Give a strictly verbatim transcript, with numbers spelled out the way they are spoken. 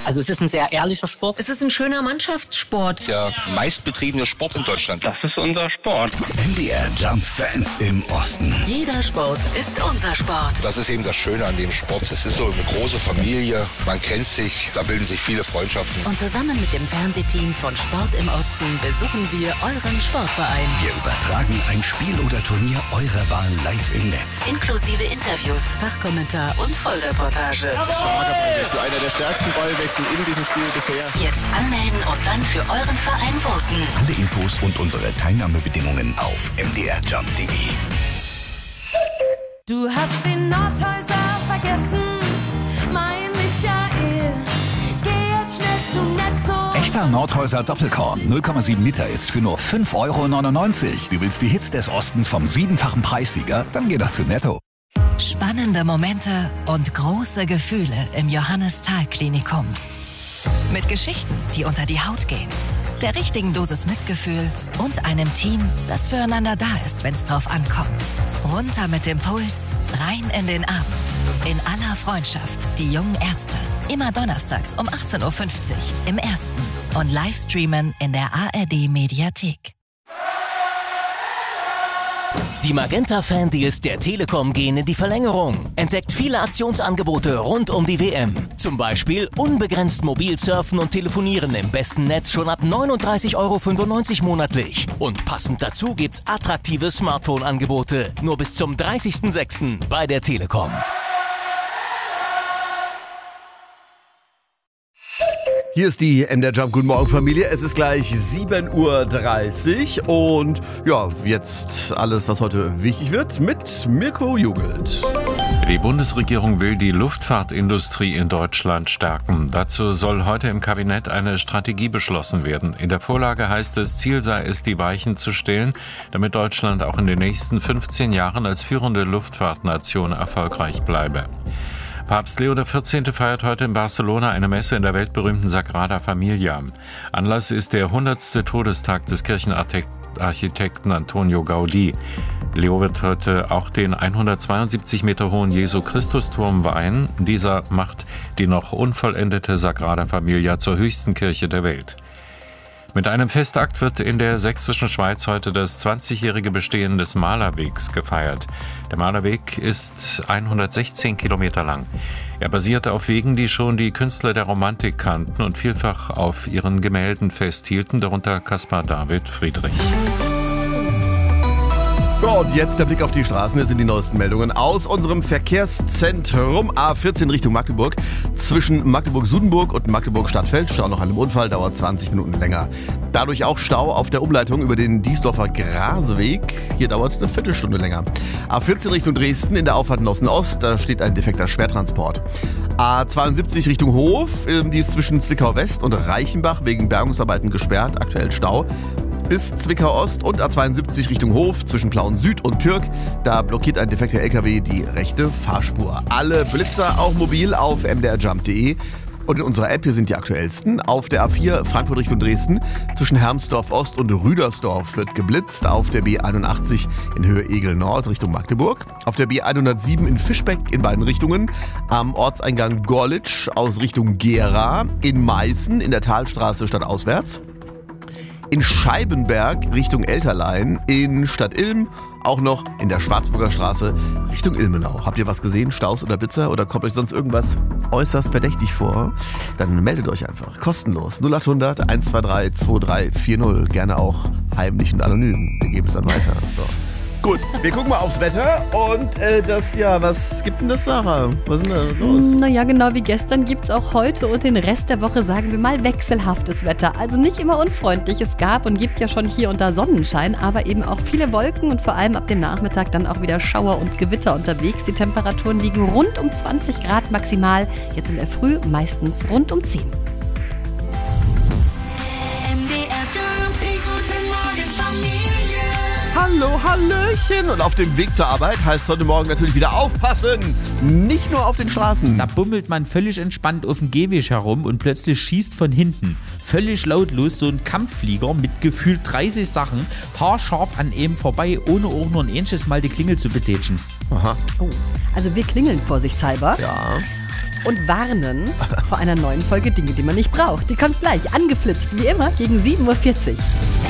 Also es ist ein sehr ehrlicher Sport. Es ist ein schöner Mannschaftssport. Der meistbetriebene Sport in Deutschland. Das ist unser Sport. M D R Jump Fans im Osten. Jeder Sport ist unser Sport. Das ist eben das Schöne an dem Sport. Es ist so eine große Familie. Man kennt sich, da bilden sich viele Freundschaften. Und zusammen mit dem Fernsehteam von Sport im Osten besuchen wir euren Sportverein. Wir übertragen ein Spiel oder Turnier eurer Wahl live im Netz. Inklusive Interviews, Fachkommentar und Vollreportage. Starker Ballwechsel, einer der stärksten Ballwechsel in diesem Spiel bisher. Jetzt anmelden und dann für euren Verein voten. Alle Infos und unsere Teilnahmebedingungen auf m d r jump punkt d e. Du hast den Nordhäuser vergessen, mein Michael. Geh jetzt schnell zu Netto. Echter Nordhäuser Doppelkorn, null Komma sieben Liter jetzt für nur fünf Euro neunundneunzig. Du willst die Hits des Ostens vom siebenfachen Preissieger? Dann geh doch zu Netto. Spannende Momente und große Gefühle im Johannes-Thal-Klinikum. Mit Geschichten, die unter die Haut gehen, der richtigen Dosis Mitgefühl und einem Team, das füreinander da ist, wenn es drauf ankommt. Runter mit dem Puls, rein in den Abend. In aller Freundschaft, die jungen Ärzte. Immer donnerstags um achtzehn Uhr fünfzig im Ersten und Livestreamen in der A R D-Mediathek. Die Magenta-Fan-Deals der Telekom gehen in die Verlängerung. Entdeckt viele Aktionsangebote rund um die W M. Zum Beispiel unbegrenzt mobil surfen und telefonieren im besten Netz schon ab neununddreißig Euro fünfundneunzig monatlich. Und passend dazu gibt's attraktive Smartphone-Angebote. Nur bis zum dreißigsten sechsten bei der Telekom. Hier ist die M D R Jump Guten Morgen Familie. Es ist gleich sieben Uhr dreißig und ja, jetzt alles, was heute wichtig wird, mit Mirko Jugelt. Die Bundesregierung will die Luftfahrtindustrie in Deutschland stärken. Dazu soll heute im Kabinett eine Strategie beschlossen werden. In der Vorlage heißt es, Ziel sei es, die Weichen zu stellen, damit Deutschland auch in den nächsten fünfzehn Jahren als führende Luftfahrtnation erfolgreich bleibe. Papst Leo der vierzehnte feiert heute in Barcelona eine Messe in der weltberühmten Sagrada Familia. Anlass ist der hundertste Todestag des Kirchenarchitekten Antonio Gaudí. Leo wird heute auch den hundertzweiundsiebzig Meter hohen Jesu-Christus-Turm weihen. Dieser macht die noch unvollendete Sagrada Familia zur höchsten Kirche der Welt. Mit einem Festakt wird in der sächsischen Schweiz heute das zwanzigjährige Bestehen des Malerwegs gefeiert. Der Malerweg ist hundertsechzehn Kilometer lang. Er basiert auf Wegen, die schon die Künstler der Romantik kannten und vielfach auf ihren Gemälden festhielten, darunter Caspar David Friedrich. Ja, und jetzt der Blick auf die Straßen. Hier sind die neuesten Meldungen aus unserem Verkehrszentrum A vierzehn Richtung Magdeburg. Zwischen Magdeburg-Sudenburg und Magdeburg-Stadtfeld. Stau nach einem Unfall, dauert zwanzig Minuten länger. Dadurch auch Stau auf der Umleitung über den Diesdorfer Graseweg. Hier dauert es eine Viertelstunde länger. A vierzehn Richtung Dresden in der Auffahrt Nossen-Ost. Da steht ein defekter Schwertransport. A zweiundsiebzig Richtung Hof. Die ist zwischen Zwickau-West und Reichenbach wegen Bergungsarbeiten gesperrt. Aktuell Stau. Bis Zwickau-Ost und A zweiundsiebzig Richtung Hof zwischen Plauen Süd und Pürg. Da blockiert ein defekter L K W die rechte Fahrspur. Alle Blitzer auch mobil auf m d r jump punkt d e. Und in unserer App hier sind die aktuellsten. Auf der A vier Frankfurt Richtung Dresden zwischen Hermsdorf Ost und Rüdersdorf wird geblitzt. Auf der B einundachtzig in Höhe Egel Nord Richtung Magdeburg. Auf der B hundertsieben in Fischbeck in beiden Richtungen. Am Ortseingang Gorlitsch aus Richtung Gera. In Meißen in der Talstraße stadtauswärts. In Scheibenberg Richtung Elterlein, in Stadt Ilm, auch noch in der Schwarzburger Straße Richtung Ilmenau. Habt ihr was gesehen, Staus oder Blitzer oder kommt euch sonst irgendwas äußerst verdächtig vor? Dann meldet euch einfach, kostenlos, null achthundert eins zwei drei zwei drei vier null, gerne auch heimlich und anonym, wir geben es dann weiter. So. Gut, wir gucken mal aufs Wetter und äh, das, ja, was gibt denn das, Sarah? Was ist denn da los? Naja, genau wie gestern gibt es auch heute und den Rest der Woche, sagen wir mal, wechselhaftes Wetter. Also nicht immer unfreundlich. Es gab und gibt ja schon hier und da Sonnenschein, aber eben auch viele Wolken und vor allem ab dem Nachmittag dann auch wieder Schauer und Gewitter unterwegs. Die Temperaturen liegen rund um zwanzig Grad maximal, jetzt in der Früh meistens rund um zehn. Hallo, Hallöchen! Und auf dem Weg zur Arbeit heißt heute Morgen natürlich wieder aufpassen! Nicht nur auf den Straßen. Da bummelt man völlig entspannt auf dem Gehweg herum und plötzlich schießt von hinten völlig lautlos so ein Kampfflieger mit gefühlt dreißig Sachen haarscharf an ihm vorbei, ohne auch nur ein einziges Mal die Klingel zu betätschen. Aha. Oh, also wir klingeln vorsichtshalber. Ja. und warnen vor einer neuen Folge Dinge, die man nicht braucht. Die kommt gleich, angeflitzt, wie immer, gegen sieben Uhr vierzig.